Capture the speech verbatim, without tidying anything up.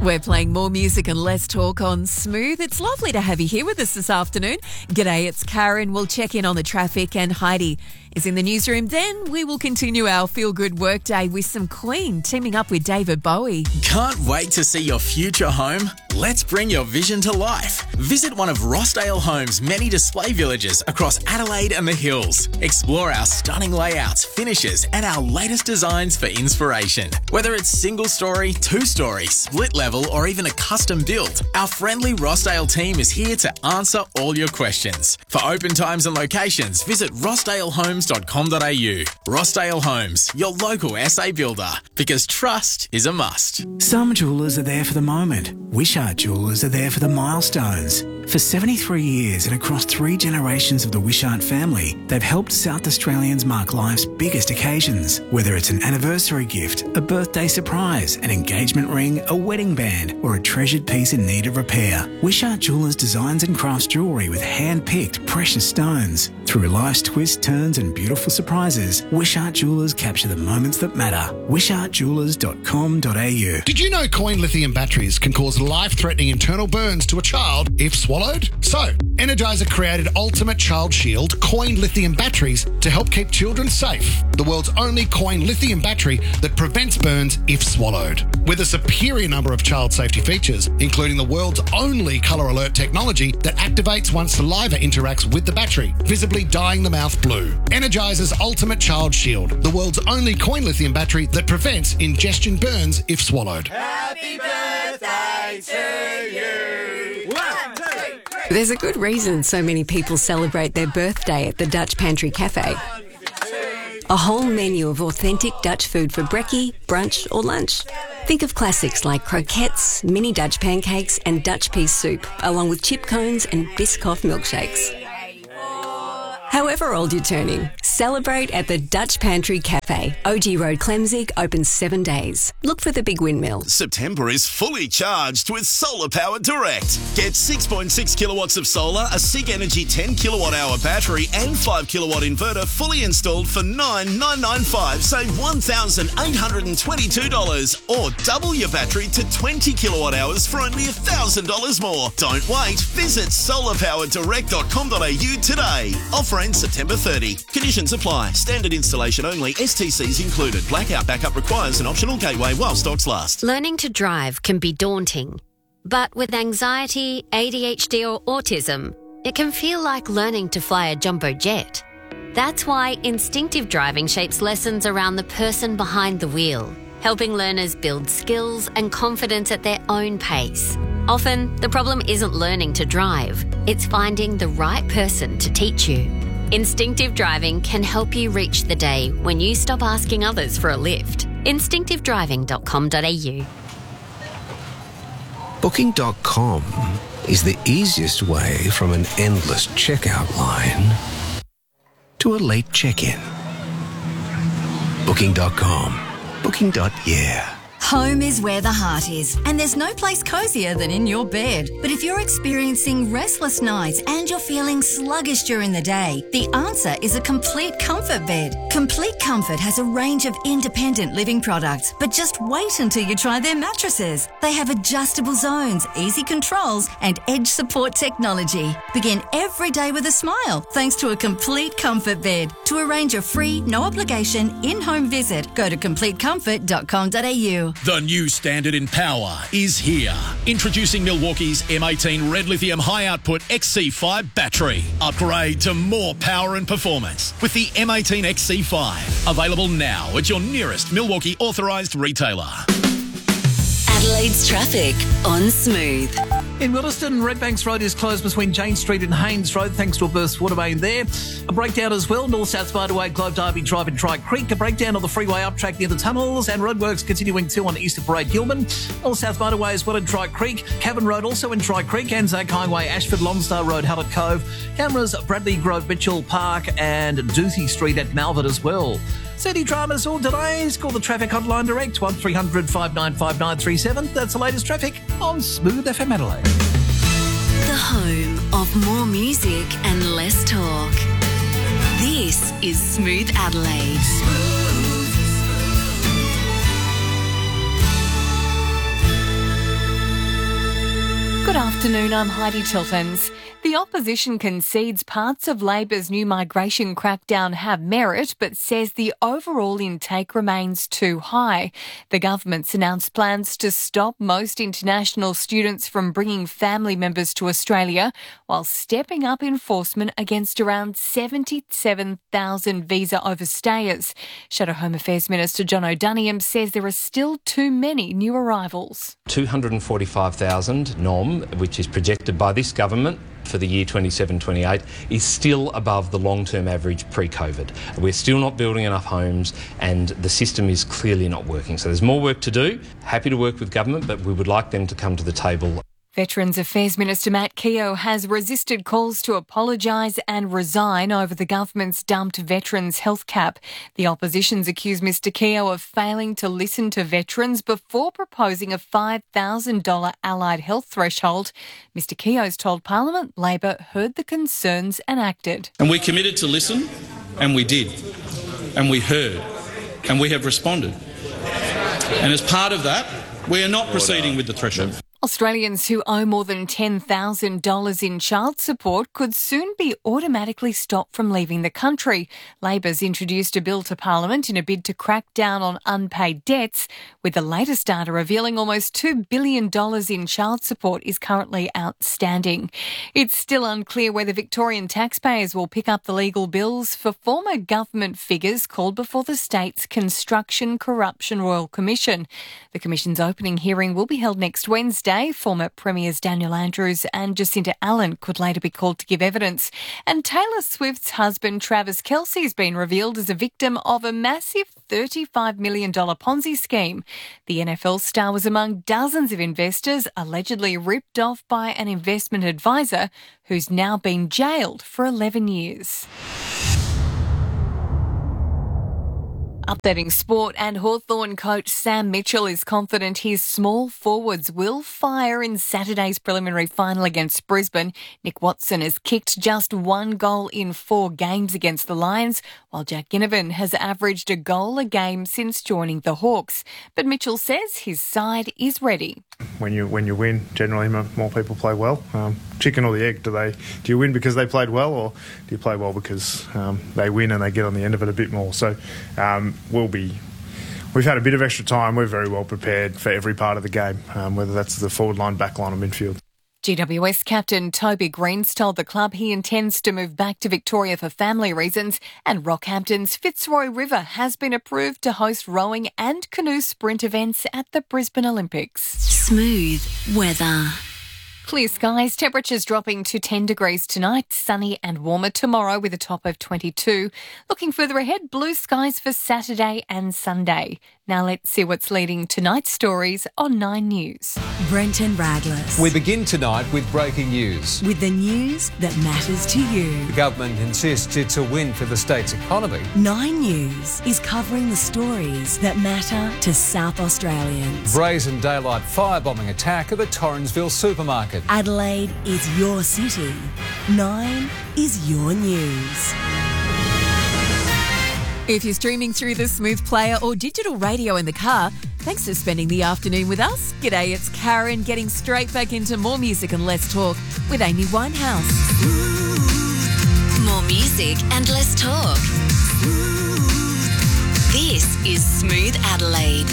We're playing more music and less talk on Smooth. It's lovely to have you here with us this afternoon. G'day, it's Karen. We'll check in on the traffic, and Heidi is in the newsroom. Then we will continue our feel-good workday with some Queen teaming up with David Bowie. Can't wait to see your future home? Let's bring your vision to life. Visit one of Rossdale Homes' many display villages across Adelaide and the Hills. Explore our stunning layouts, finishes, and our latest designs for inspiration. Whether it's single story, two story, split level, or even a custom build, our friendly Rossdale team is here to answer all your questions. For open times and locations, visit rossdale homes dot com dot a u. Rossdale Homes, your local S A builder, because trust is a must. Some jewellers are there for the moment. Wishart Jewellers are there for the milestones. For seventy-three years and across three generations of the Wishart family, they've helped South Australians mark life's biggest occasions. Whether it's an anniversary gift, a birthday surprise, an engagement ring, a wedding band, or a treasured piece in need of repair, Wishart Jewellers designs and crafts jewellery with hand-picked precious stones. Through life's twists, turns and beautiful surprises, Wishart Jewellers capture the moments that matter. wishart jewellers dot com dot a u. Did you know coin lithium batteries can cause life-threatening internal burns to a child if swallowed? So, Energizer created Ultimate Child Shield coin lithium batteries to help keep children safe. The world's only coin lithium battery that prevents burns if swallowed. With a superior number of child safety features, including the world's only colour alert technology that activates once saliva interacts with the battery, visibly dyeing the mouth blue. Energizer's Ultimate Child Shield, the world's only coin lithium battery that prevents ingestion burns if swallowed. Happy birthday to you! One, two, three. There's a good reason so many people celebrate their birthday at the Dutch Pantry Cafe. A whole menu of authentic Dutch food for brekkie, brunch or lunch. Think of classics like croquettes, mini Dutch pancakes and Dutch pea soup, along with chip cones and Biscoff milkshakes. However old you're turning, celebrate at the Dutch Pantry Cafe. O G Road, Clemzig, open seven days. Look for the big windmill. September is fully charged with Solar Power Direct. Get six point six kilowatts of solar, a SIG Energy ten kilowatt hour battery and five kilowatt inverter fully installed for nine thousand nine hundred ninety-five dollars. Save one thousand eight hundred twenty-two dollars or double your battery to twenty kilowatt hours for only one thousand dollars more. Don't wait. Visit solar power direct dot com dot a u today. Offer ends September thirtieth. Conditions apply. Standard installation only. S T Cs included. Blackout backup requires an optional gateway while stocks last. Learning to drive can be daunting. But with anxiety, A D H D or autism, it can feel like learning to fly a jumbo jet. That's why instinctive driving shapes lessons around the person behind the wheel, helping learners build skills and confidence at their own pace. Often, the problem isn't learning to drive, it's finding the right person to teach you. Instinctive driving can help you reach the day when you stop asking others for a lift. instinctive driving dot com dot a u. Booking dot com is the easiest way from an endless checkout line to a late check-in. Booking dot com. Booking. Yeah. Home is where the heart is, and there's no place cozier than in your bed. But if you're experiencing restless nights and you're feeling sluggish during the day, the answer is a Complete Comfort bed. Complete Comfort has a range of independent living products, but just wait until you try their mattresses. They have adjustable zones, easy controls, and edge support technology. Begin every day with a smile thanks to a Complete Comfort bed. To arrange a free, no obligation, in-home visit, go to complete comfort dot com dot a u. The new standard in power is here. Introducing Milwaukee's M eighteen Red Lithium High Output X C five battery. Upgrade to more power and performance with the M eighteen X C five. Available now at your nearest Milwaukee authorised retailer. Adelaide's traffic on Smooth. In Williston, Redbanks Road is closed between Jane Street and Haynes Road thanks to a burst water main there. A breakdown as well, North-South Spiderway, Globe Derby Drive and Tri Creek. A breakdown on the freeway up track near the tunnels, and roadworks continuing too on Easter Parade Gilman. North-South Spiderway as well in Tri Creek. Cavan Road also in Tri Creek. Anzac Highway, Ashford, Longstar Road, Hallett Cove. Cameras, Bradley Grove, Mitchell Park and Duthie Street at Malvern as well. City dramas all delays. Call the traffic hotline direct, one three hundred five nine five nine three seven. That's the latest traffic on Smooth F M Adelaide. The home of more music and less talk. This is Smooth Adelaide. Smooth. afternoon, I'm Heidi Tiltons. The opposition concedes parts of Labor's new migration crackdown have merit, but says the overall intake remains too high. The government's announced plans to stop most international students from bringing family members to Australia, while stepping up enforcement against around seventy-seven thousand visa overstayers. Shadow Home Affairs Minister John O'Doniam says there are still too many new arrivals. two hundred forty-five thousand norm, which is projected by this government for the year twenty-seven twenty-eight, is still above the long-term average pre-COVID. We're still not building enough homes and the system is clearly not working. So there's more work to do. Happy to work with government, but we would like them to come to the table. Veterans Affairs Minister Matt Keogh has resisted calls to apologise and resign over the government's dumped veterans health cap. The opposition's accused Mr Keogh of failing to listen to veterans before proposing a five thousand dollars allied health threshold. Mr Keogh's told Parliament Labor heard the concerns and acted. And we committed to listen, and we did, and we heard, and we have responded. And as part of that, we are not proceeding with the threshold. Australians who owe more than ten thousand dollars in child support could soon be automatically stopped from leaving the country. Labor's introduced a bill to Parliament in a bid to crack down on unpaid debts, with the latest data revealing almost two billion dollars in child support is currently outstanding. It's still unclear whether Victorian taxpayers will pick up the legal bills for former government figures called before the state's Construction Corruption Royal Commission. The Commission's opening hearing will be held next Wednesday. Former Premiers Daniel Andrews and Jacinta Allen could later be called to give evidence. And Taylor Swift's husband Travis Kelce has been revealed as a victim of a massive thirty-five million dollars Ponzi scheme. The N F L star was among dozens of investors allegedly ripped off by an investment advisor who's now been jailed for eleven years. Updating sport, and Hawthorn coach Sam Mitchell is confident his small forwards will fire in Saturday's preliminary final against Brisbane. Nick Watson has kicked just one goal in four games against the Lions, while Jack Ginnivan has averaged a goal a game since joining the Hawks. But Mitchell says his side is ready. When you when you win, generally more people play well. Um, chicken or the egg? Do they? Do you win because they played well, or do you play well because um, they win and they get on the end of it a bit more? So um, we'll be. We've had a bit of extra time. We're very well prepared for every part of the game, um, whether that's the forward line, back line, or midfield. G W S captain Toby Green's told the club he intends to move back to Victoria for family reasons, and Rockhampton's Fitzroy River has been approved to host rowing and canoe sprint events at the Brisbane Olympics. Smooth weather. Clear skies, temperatures dropping to ten degrees tonight, sunny and warmer tomorrow with a top of twenty-two. Looking further ahead, blue skies for Saturday and Sunday. Now let's see what's leading tonight's stories on Nine News. Brenton Radless. We begin tonight with breaking news. With the news that matters to you. The government insists it's a win for the state's economy. Nine News is covering the stories that matter to South Australians. Brazen daylight firebombing attack at the Torrensville supermarket. Adelaide is your city. Nine is your news. If you're streaming through the Smooth Player or digital radio in the car, thanks for spending the afternoon with us. G'day, it's Karen, getting straight back into more music and less talk with Amy Winehouse. More music and less talk. This is Smooth Adelaide.